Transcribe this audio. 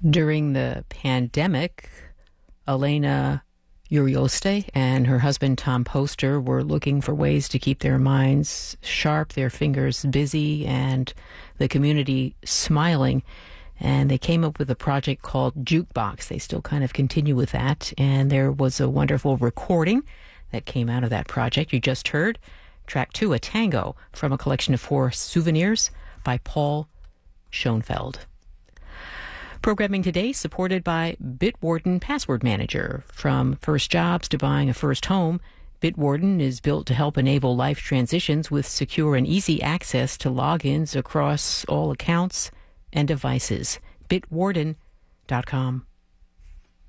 During the pandemic, Elena Urioste and her husband Tom Poster were looking for ways to keep their minds sharp, their fingers busy, and the community smiling. And they came up with a project called Jukebox. They still kind of continue with that. And there was a wonderful recording that came out of that project. You just heard track 2, a tango from a collection of 4 souvenirs by Paul Schoenfeld. Programming today supported by Bitwarden Password Manager. From first jobs to buying a first home, Bitwarden is built to help enable life transitions with secure and easy access to logins across all accounts and devices. Bitwarden.com.